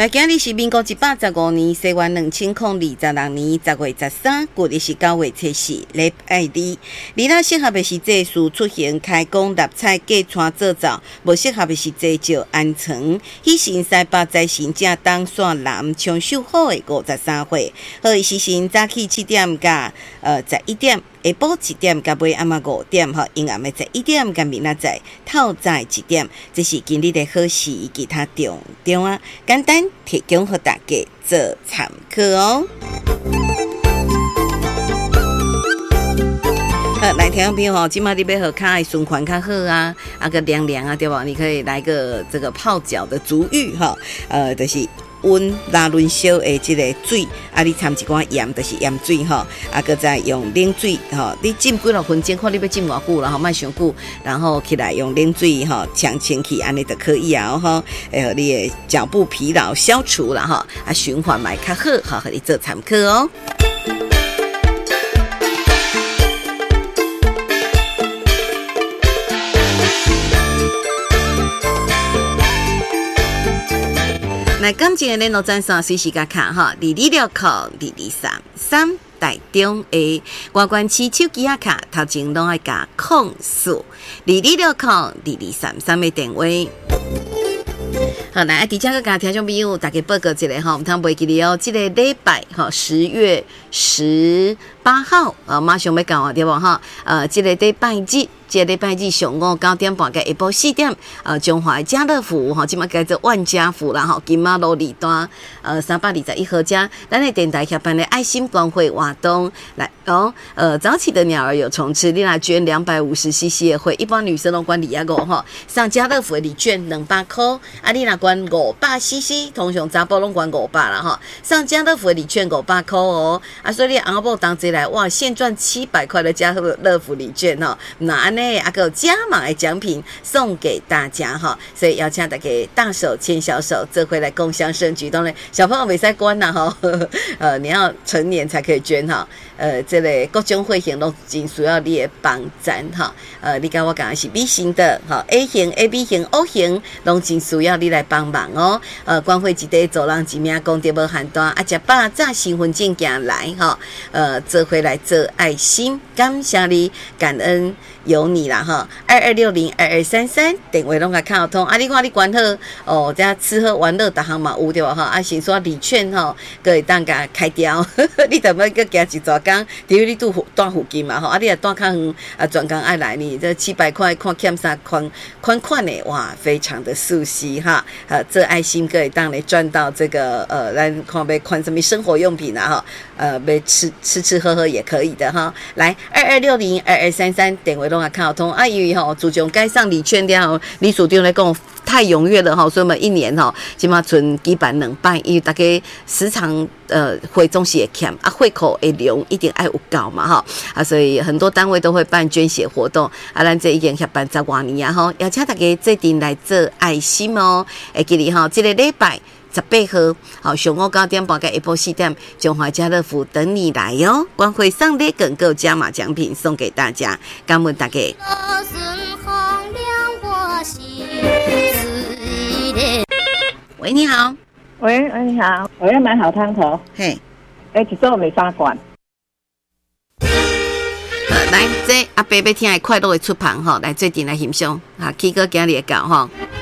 那今日是民国115年，西元2026年10月13，旧历是9月7日，礼拜2。你若适合的是坐事出行，开工立彩过川做走；无适合的是坐照安床。喜神西北财神正当线南长寿好的53岁，好时辰早起7点甲11点。下晡1点甲尾暗晡5点吼，阴暗的11点甲明仔载透早1点，这是今日的好事以及它重点啊，简单提供给大家做参考哦。来听众朋友吼，今麦你要好脚的循环较好啊，个凉凉啊，对吧？你可以来个这个泡脚的足浴哈，就是温拉轮烧的这个水，你掺一罐盐，就是盐水吼，搁再用冷水吼，你浸几落分钟，看你要浸偌久啦吼，莫伤久，然后起来用冷水吼呛清气，安尼就可以啊吼，你的脚部疲劳消除啦吼，循环嘛较好，好，互你做参考哦。来，感情的联络专线随时甲卡哈，22602233台中的外关市手机啊卡，头前拢爱加0422602233的电话。好，来，伫遮个甲听众朋友大家报告一下吼，毋通袂记哩哦。这个礼拜吼，10月18号马上要到啊，对无哈？这个礼拜日。这礼拜日上午9点半，甲下晡4点，中华家乐福吼，即马叫做万家福啦吼，金马路二段321号遮，咱的电台协办的爱心关怀活动来哦。早起的鸟儿有虫吃，你来捐250cc 的会，一般女生拢捐250吼，上家乐福的礼券200块，你若捐500cc，通常查甫拢捐500啦吼，上家乐福的礼券500块哦，所以你红包当起来，哇，现赚700块的家乐福礼券吼，那安尼。还有加码的奖品送给大家哈，所以邀请大家大手牵小手，这回来共襄盛举。当然，小朋友没在关呐哈，你要成年才可以捐哈。这类各种会型都真需要你的帮赞哈。你跟我讲的是 B 型的哈 ，A 型、AB 型、O 型，拢真需要你来帮忙哦。关会一地走廊一名功德无限大，食饱早身份证件来哈。这回来做爱心，感谢你，感恩。有你啦哈，22602233电话拢甲敲通，你看你管好哦，这吃喝玩乐逐项嘛有对吧哈？先说礼券吼，各会当甲开掉，你怎么个行一抓工？因为你住附近嘛吼，你也住较远专工爱来你这700块看欠啥款的哇，非常的熟悉哈。这爱心各会当来赚到这个咱看要看什么生活用品啊哈，要吃喝也可以的哈。来22602233电话。拢啊看通因为吼自从改上礼券了后，李署长来讲太踊跃了哈，所以我们一年吼起码存基本2办，因为大家时常会总是会欠会口的量一定爱有够嘛哈所以很多单位都会办捐血活动咱这已经协办10多年啊哈，邀请大家这阵来做爱心哦，会记哩哈，这个礼拜。18号，好，上午9点半到下晡4点，中华家乐福等你来哟！关会上礼更够加码奖品送给大家，感恩大家。喂，你好。 喂，你好，我要买好汤头。 嘿， 一周没3罐。 来，这阿伯要听的快乐的出版哈，来最近来欣赏，去个今日的搞哈。